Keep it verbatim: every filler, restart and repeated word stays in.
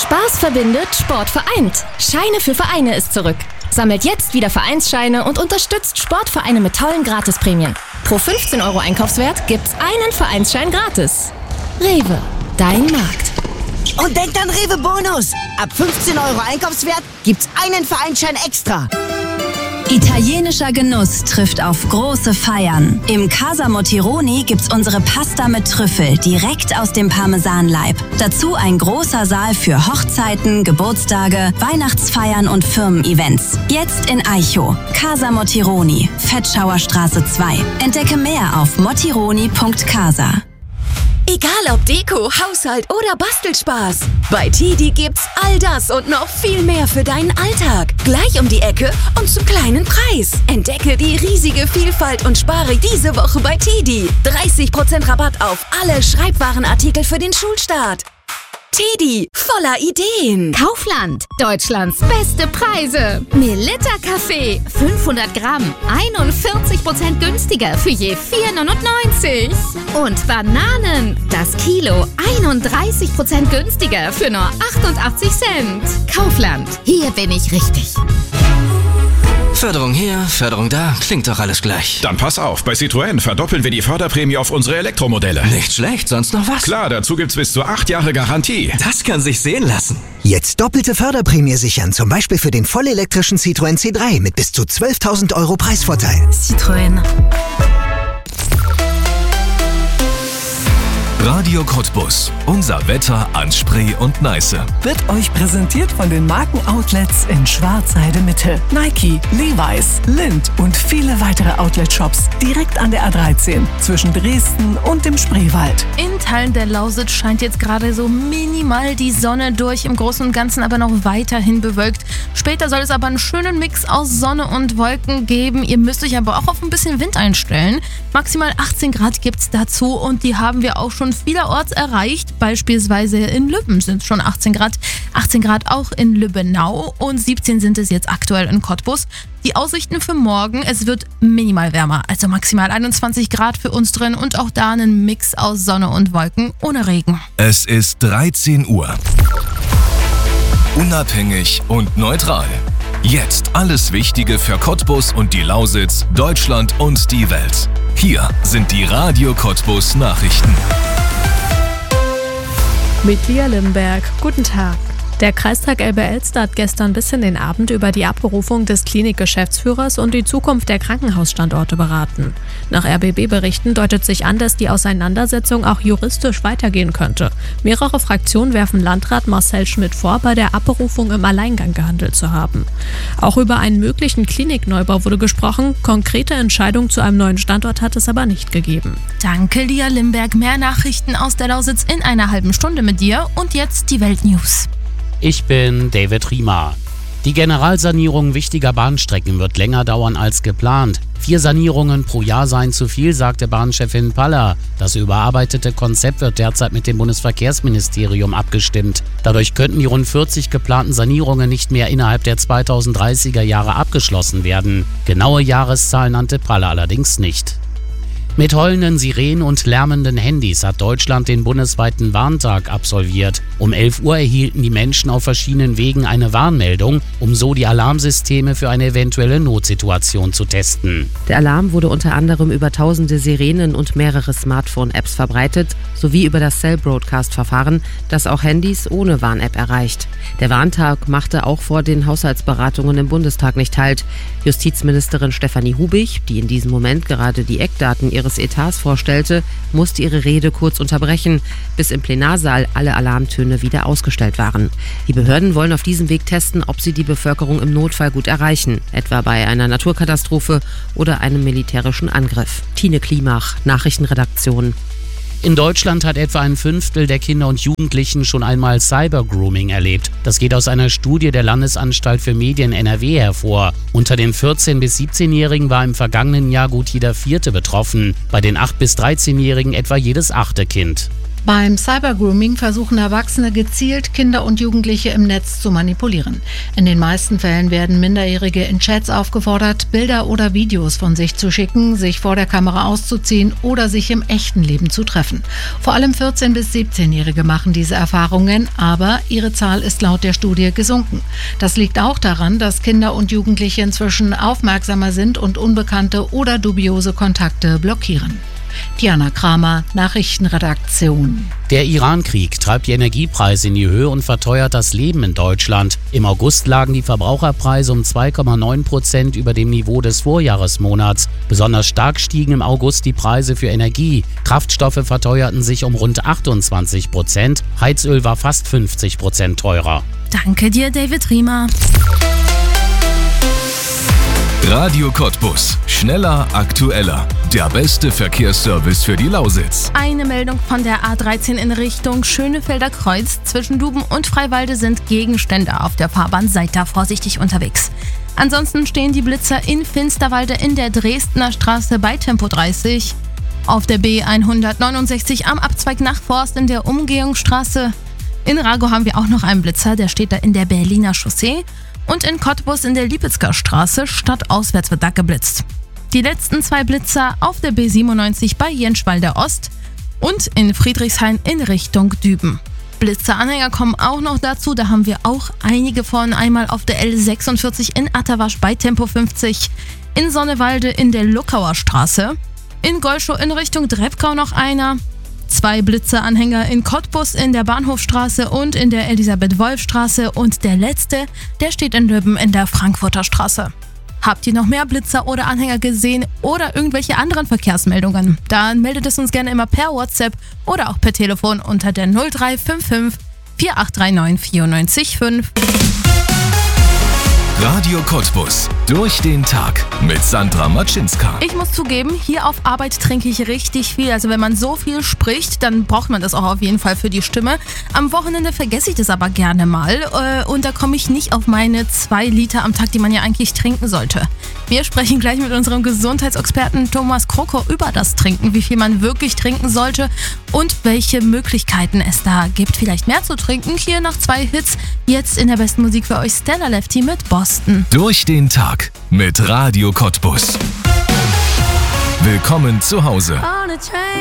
Spaß verbindet, Sport vereint. Scheine für Vereine ist zurück. Sammelt jetzt wieder Vereinsscheine und unterstützt Sportvereine mit tollen Gratisprämien. Pro fünfzehn Euro Einkaufswert gibt's einen Vereinsschein gratis. Rewe, dein Markt. Und denkt an Rewe Bonus. Ab fünfzehn Euro Einkaufswert gibt's einen Vereinsschein extra. Italienischer Genuss trifft auf große Feiern. Im Casa Motironi gibt's unsere Pasta mit Trüffel direkt aus dem Parmesanleib. Dazu ein großer Saal für Hochzeiten, Geburtstage, Weihnachtsfeiern und Firmen-Events. Jetzt in Aicho. Casa Motironi, Fettschauerstraße zwei. Entdecke mehr auf motironi punkt casa. Egal ob Deko, Haushalt oder Bastelspaß. Bei Tidi gibt's all das und noch viel mehr für deinen Alltag. Gleich um die Ecke und zum kleinen Preis. Entdecke die riesige Vielfalt und spare diese Woche bei Tidi. dreißig Prozent Rabatt auf alle Schreibwarenartikel für den Schulstart. Tidi, voller Ideen. Kaufland, Deutschlands beste Preise. Melitta Kaffee, fünfhundert Gramm, einundvierzig Prozent günstiger für je vier neunundneunzig. Und Bananen, das Kilo, einunddreißig Prozent günstiger für nur achtundachtzig Cent. Kaufland, hier bin ich richtig. Förderung hier, Förderung da, klingt doch alles gleich. Dann pass auf, bei Citroën verdoppeln wir die Förderprämie auf unsere Elektromodelle. Nicht schlecht, sonst noch was? Klar, dazu gibt's bis zu acht Jahre Garantie. Das kann sich sehen lassen. Jetzt doppelte Förderprämie sichern, zum Beispiel für den vollelektrischen Citroën C drei mit bis zu zwölftausend Euro Preisvorteil. Citroën. Radio Cottbus. Unser Wetter an Spree und Neiße. Wird euch präsentiert von den Markenoutlets in Schwarzheide Mitte. Nike, Levi's, Lindt und viele weitere Outlet-Shops direkt an der A dreizehn zwischen Dresden und dem Spreewald. In Teilen der Lausitz scheint jetzt gerade so minimal die Sonne durch, im Großen und Ganzen aber noch weiterhin bewölkt. Später soll es aber einen schönen Mix aus Sonne und Wolken geben. Ihr müsst euch aber auch auf ein bisschen Wind einstellen. Maximal achtzehn Grad gibt es dazu und die haben wir auch schon vielerorts erreicht. Beispielsweise in Lübben sind es schon achtzehn Grad. achtzehn Grad auch in Lübbenau und siebzehn sind es jetzt aktuell in Cottbus. Die Aussichten für morgen, es wird minimal wärmer, also maximal einundzwanzig Grad für uns drin und auch da einen Mix aus Sonne und Wolken ohne Regen. Es ist dreizehn Uhr. Unabhängig und neutral. Jetzt alles Wichtige für Cottbus und die Lausitz, Deutschland und die Welt. Hier sind die Radio Cottbus Nachrichten. Mit Lia Limberg. Guten Tag. Der Kreistag Elbe-Elster hat gestern bis in den Abend über die Abberufung des Klinikgeschäftsführers und die Zukunft der Krankenhausstandorte beraten. Nach R B B-Berichten deutet sich an, dass die Auseinandersetzung auch juristisch weitergehen könnte. Mehrere Fraktionen werfen Landrat Marcel Schmidt vor, bei der Abberufung im Alleingang gehandelt zu haben. Auch über einen möglichen Klinikneubau wurde gesprochen. Konkrete Entscheidungen zu einem neuen Standort hat es aber nicht gegeben. Danke, Lia Limberg. Mehr Nachrichten aus der Lausitz in einer halben Stunde mit dir. Und jetzt die Weltnews. Ich bin David Riemer. Die Generalsanierung wichtiger Bahnstrecken wird länger dauern als geplant. Vier Sanierungen pro Jahr seien zu viel, sagte Bahnchefin Paller. Das überarbeitete Konzept wird derzeit mit dem Bundesverkehrsministerium abgestimmt. Dadurch könnten die rund vierzig geplanten Sanierungen nicht mehr innerhalb der zweitausenddreißiger Jahre abgeschlossen werden. Genaue Jahreszahlen nannte Paller allerdings nicht. Mit heulenden Sirenen und lärmenden Handys hat Deutschland den bundesweiten Warntag absolviert. Um elf Uhr erhielten die Menschen auf verschiedenen Wegen eine Warnmeldung, um so die Alarmsysteme für eine eventuelle Notsituation zu testen. Der Alarm wurde unter anderem über tausende Sirenen und mehrere Smartphone-Apps verbreitet, sowie über das Cell-Broadcast-Verfahren, das auch Handys ohne Warn-App erreicht. Der Warntag machte auch vor den Haushaltsberatungen im Bundestag nicht Halt. Justizministerin Stefanie Hubig, die in diesem Moment gerade die Eckdaten ihres Etats vorstellte, musste ihre Rede kurz unterbrechen, bis im Plenarsaal alle Alarmtöne wieder ausgestellt waren. Die Behörden wollen auf diesem Weg testen, ob sie die Bevölkerung im Notfall gut erreichen, etwa bei einer Naturkatastrophe oder einem militärischen Angriff. Tine Klimach, Nachrichtenredaktion. In Deutschland hat etwa ein Fünftel der Kinder und Jugendlichen schon einmal Cybergrooming erlebt. Das geht aus einer Studie der Landesanstalt für Medien N R W hervor. Unter den vierzehn- bis siebzehnjährigen war im vergangenen Jahr gut jeder Vierte betroffen, bei den acht- bis dreizehnjährigen etwa jedes achte Kind. Beim Cybergrooming versuchen Erwachsene gezielt Kinder und Jugendliche im Netz zu manipulieren. In den meisten Fällen werden Minderjährige in Chats aufgefordert, Bilder oder Videos von sich zu schicken, sich vor der Kamera auszuziehen oder sich im echten Leben zu treffen. Vor allem vierzehn- bis siebzehnjährige machen diese Erfahrungen, aber ihre Zahl ist laut der Studie gesunken. Das liegt auch daran, dass Kinder und Jugendliche inzwischen aufmerksamer sind und unbekannte oder dubiose Kontakte blockieren. Diana Kramer, Nachrichtenredaktion. Der Iran-Krieg treibt die Energiepreise in die Höhe und verteuert das Leben in Deutschland. Im August lagen die Verbraucherpreise um zwei Komma neun Prozent über dem Niveau des Vorjahresmonats. Besonders stark stiegen im August die Preise für Energie. Kraftstoffe verteuerten sich um rund achtundzwanzig Prozent. Heizöl war fast fünfzig Prozent teurer. Danke dir, David Riemer. Radio Cottbus. Schneller, aktueller. Der beste Verkehrsservice für die Lausitz. Eine Meldung von der A dreizehn in Richtung Schönefelder Kreuz. Zwischen Duben und Freiwalde sind Gegenstände auf der Fahrbahn. Seid da vorsichtig unterwegs. Ansonsten stehen die Blitzer in Finsterwalde in der Dresdner Straße bei Tempo dreißig. Auf der B hundertneunundsechzig am Abzweig nach Forst in der Umgehungsstraße. In Rago haben wir auch noch einen Blitzer, der steht da in der Berliner Chaussee. Und in Cottbus in der Liebitzker Straße stadtauswärts wird da geblitzt. Die letzten zwei Blitzer auf der B siebenundneunzig bei Jenschwalde Ost und in Friedrichshain in Richtung Düben. Blitzeranhänger kommen auch noch dazu, da haben wir auch einige von. Einmal auf der L sechsundvierzig in Atterwasch bei Tempo fünfzig, in Sonnewalde in der Luckauer Straße, in Golschow in Richtung Drebkau noch einer, zwei Blitzeranhänger in Cottbus in der Bahnhofstraße und in der Elisabeth-Wolf-Straße und der letzte, der steht in Löben in der Frankfurter Straße. Habt ihr noch mehr Blitzer oder Anhänger gesehen oder irgendwelche anderen Verkehrsmeldungen? Dann meldet es uns gerne immer per WhatsApp oder auch per Telefon unter der null drei fünf fünf vier acht drei neun vier neun fünf. Radio Cottbus. Durch den Tag mit Sandra Matschinska. Ich muss zugeben, hier auf Arbeit trinke ich richtig viel. Also wenn man so viel spricht, dann braucht man das auch auf jeden Fall für die Stimme. Am Wochenende vergesse ich das aber gerne mal. Und da komme ich nicht auf meine zwei Liter am Tag, die man ja eigentlich trinken sollte. Wir sprechen gleich mit unserem Gesundheitsexperten Thomas Kroko über das Trinken, wie viel man wirklich trinken sollte und welche Möglichkeiten es da gibt, vielleicht mehr zu trinken. Hier nach zwei Hits, jetzt in der besten Musik für euch Stella Lefty mit Boston. Durch den Tag mit Radio Cottbus. Willkommen zu Hause.